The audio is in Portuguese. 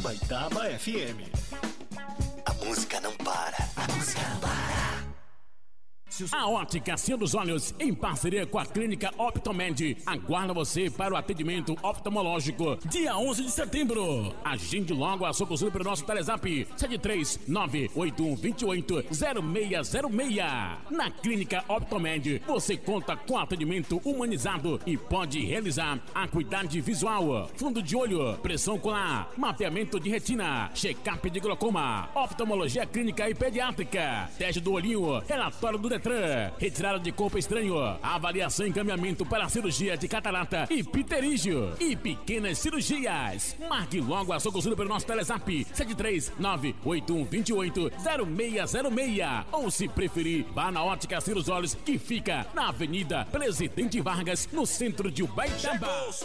Baitaba FM. A música não para. A música não para. A Ótica Céu dos Olhos, em parceria com a Clínica Optomed, aguarda você para o atendimento oftalmológico dia 11 de setembro. Agende logo a sua consulta pelo nosso Telezap 73981280606. Na Clínica Optomed, você conta com atendimento humanizado e pode realizar acuidade visual, fundo de olho, pressão ocular, mapeamento de retina, check-up de glaucoma, oftalmologia clínica e pediátrica, teste do olhinho, relatório do Detran, retirada de corpo estranho, avaliação e encaminhamento para cirurgia de catarata e pterígio e pequenas cirurgias. Marque logo a sua consulta pelo nosso Telezap 73981280606. Ou, se preferir, vá na Ótica Céu dos Olhos, que fica na Avenida Presidente Vargas, no centro de Ubaitaba.